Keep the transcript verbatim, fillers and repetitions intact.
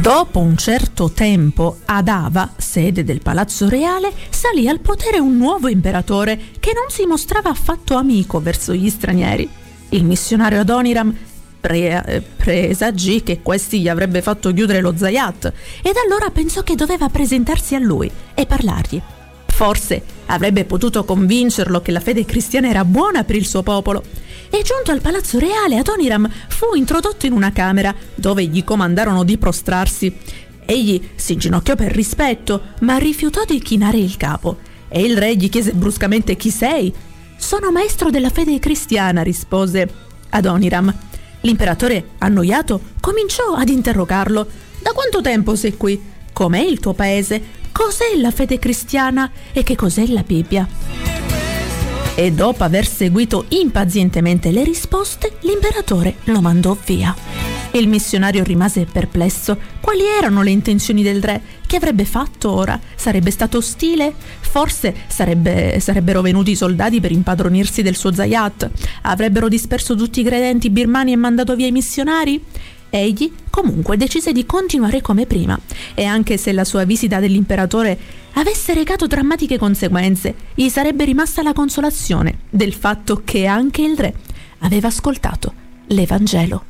Dopo un certo tempo, ad Ava, sede del Palazzo Reale, salì al potere un nuovo imperatore che non si mostrava affatto amico verso gli stranieri. Il missionario Adoniram pre- presagì che questi gli avrebbe fatto chiudere lo Zayat ed allora pensò che doveva presentarsi a lui e parlargli. Forse avrebbe potuto convincerlo che la fede cristiana era buona per il suo popolo. E giunto al Palazzo Reale, Adoniram fu introdotto in una camera dove gli comandarono di prostrarsi. Egli si inginocchiò per rispetto, ma rifiutò di chinare il capo. E il re gli chiese bruscamente: «Chi sei?» «Sono maestro della fede cristiana», rispose Adoniram. L'imperatore, annoiato, cominciò ad interrogarlo. «Da quanto tempo sei qui? Com'è il tuo paese? Cos'è la fede cristiana? E che cos'è la Bibbia?» E dopo aver seguito impazientemente le risposte, l'imperatore lo mandò via. Il missionario rimase perplesso. Quali erano le intenzioni del re? Che avrebbe fatto ora? Sarebbe stato ostile? Forse sarebbe, sarebbero venuti i soldati per impadronirsi del suo Zayat? Avrebbero disperso tutti i credenti birmani e mandato via i missionari? Egli comunque decise di continuare come prima, e anche se la sua visita dell'imperatore avesse recato drammatiche conseguenze, gli sarebbe rimasta la consolazione del fatto che anche il re aveva ascoltato l'Evangelo.